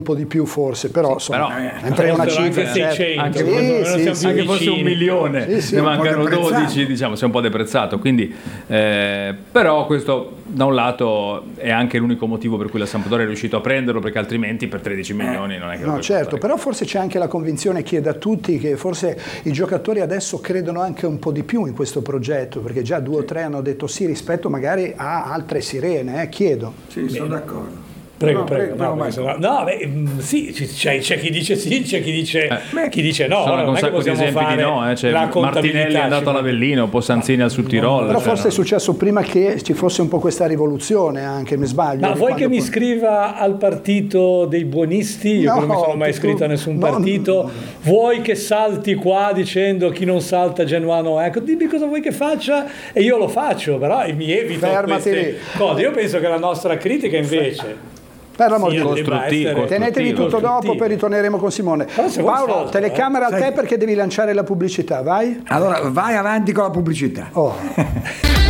un po' di più forse, però insomma è una cifra, anche 600, anche fosse 1 milione, ne mancano 12, diciamo, si è un po' deprezzato, quindi però questo da un lato è anche l'unico motivo per cui la Sampdoria è riuscito a prenderlo, perché altrimenti per 13 milioni non è che no, certo, però forse c'è anche la convinzione, chiedo a tutti, che forse i giocatori adesso credono anche un po' di più in questo progetto, perché già 2 o 3 hanno detto sì rispetto magari a altre sirene, chiedo. Sì, sono d'accordo. Prego. Sì, c'è chi dice sì, c'è chi dice no. Sono un sacco di esempi di no, cioè Martinelli è andato all'Avellino, poi Sanzini al Sud Tirolo. Però forse è successo prima che ci fosse un po' questa rivoluzione, anche, mi sbaglio. Ma vuoi che mi iscriva al partito dei buonisti? Io non mi sono mai iscritto a nessun partito. Vuoi che salti qua dicendo chi non salta Genuano? Ecco, dimmi cosa vuoi che faccia e io lo faccio, però mi evito queste cose. Io penso che la nostra critica invece... Per l'amor di Dio, tenetevi tutto dopo, poi ritorneremo con Simone. Paolo, telecamera a te perché devi lanciare la pubblicità, vai? Allora vai avanti con la pubblicità.